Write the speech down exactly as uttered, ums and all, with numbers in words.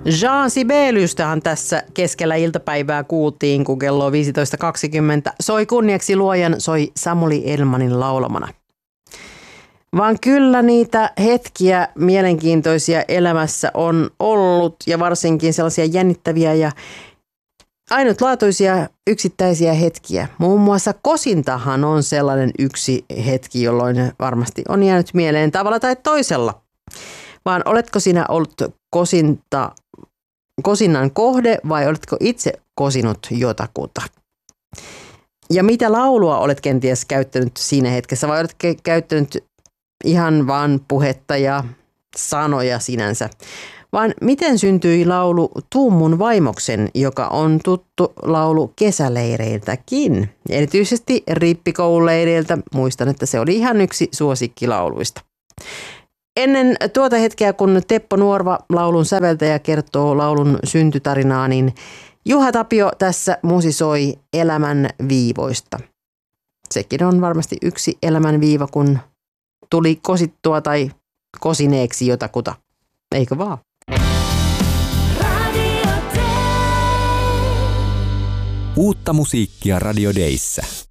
Jean Sibeliustahan tässä keskellä iltapäivää kuultiin, kun kello on viisitoista kaksikymmentä. Soi kunniaksi luojan, soi Samuli Elmanin laulamana. Vaan kyllä niitä hetkiä mielenkiintoisia elämässä on ollut ja varsinkin sellaisia jännittäviä ja ainutlaatuisia yksittäisiä hetkiä. Muun muassa kosintahan on sellainen yksi hetki, jolloin varmasti on jäänyt mieleen tavalla tai toisella. Vaan oletko sinä ollut kosinta, kosinnan kohde vai oletko itse kosinut jotakuta? Ja mitä laulua olet kenties käyttänyt siinä hetkessä vai oletko käyttänyt ihan vaan puhetta ja sanoja sinänsä? Vaan miten syntyi laulu Tuu mun vaimoksen, joka on tuttu laulu kesäleireiltäkin. Erityisesti rippikoululeireiltä. Muistan, että se oli ihan yksi suosikkilauluista. Ennen tuota hetkeä, kun Teppo Nuorva, laulun säveltäjä, kertoo laulun syntytarinaa, niin Juha Tapio tässä musisoi elämän viivoista. Sekin on varmasti yksi elämän viiva, kun tuli kosittua tai kosineeksi jotakuta. Eikö vaan? Uutta musiikkia Radio Dayssä.